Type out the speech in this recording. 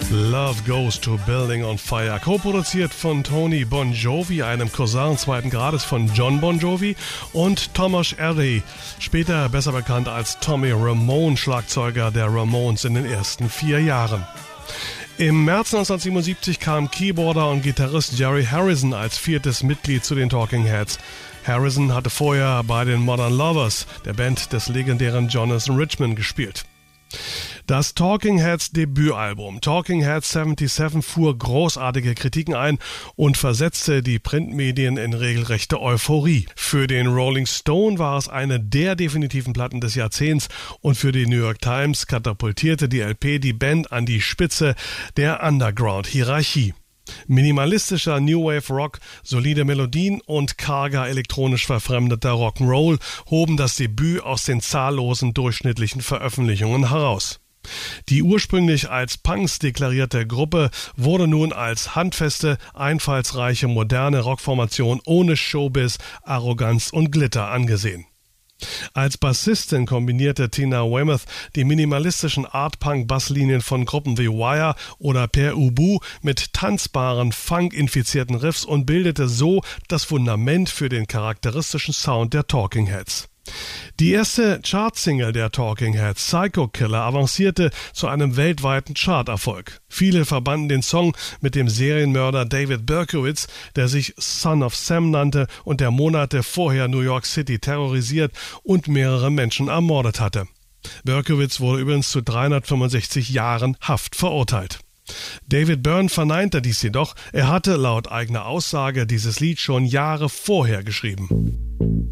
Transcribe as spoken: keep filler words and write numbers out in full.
Love Goes to Building on Fire, co-produziert von Tony Bon Jovi, einem Cousin zweiten Grades von John Bon Jovi, und Tomasz Ery, später besser bekannt als Tommy Ramone, Schlagzeuger der Ramones in den ersten vier Jahren. Im März neunzehnhundertsiebenundsiebzig kam Keyboarder und Gitarrist Jerry Harrison als viertes Mitglied zu den Talking Heads. Harrison hatte vorher bei den Modern Lovers, der Band des legendären Jonathan Richman, gespielt. Das Talking Heads Debütalbum Talking Heads siebenundsiebzig fuhr großartige Kritiken ein und versetzte die Printmedien in regelrechte Euphorie. Für den Rolling Stone war es eine der definitiven Platten des Jahrzehnts und für die New York Times katapultierte die L P die Band an die Spitze der Underground-Hierarchie. Minimalistischer New Wave Rock, solide Melodien und karger elektronisch verfremdeter Rock'n'Roll hoben das Debüt aus den zahllosen durchschnittlichen Veröffentlichungen heraus. Die ursprünglich als Punks deklarierte Gruppe wurde nun als handfeste, einfallsreiche, moderne Rockformation ohne Showbiz, Arroganz und Glitter angesehen. Als Bassistin kombinierte Tina Weymouth die minimalistischen Art-Punk-Basslinien von Gruppen wie Wire oder Pere Ubu mit tanzbaren, funk-infizierten Riffs und bildete so das Fundament für den charakteristischen Sound der Talking Heads. Die erste Chartsingle der Talking Heads, Psycho Killer, avancierte zu einem weltweiten Charterfolg. Viele verbanden den Song mit dem Serienmörder David Berkowitz, der sich Son of Sam nannte und der Monate vorher New York City terrorisiert und mehrere Menschen ermordet hatte. Berkowitz wurde übrigens zu dreihundertfünfundsechzig Jahren Haft verurteilt. David Byrne verneinte dies jedoch, er hatte laut eigener Aussage dieses Lied schon Jahre vorher geschrieben.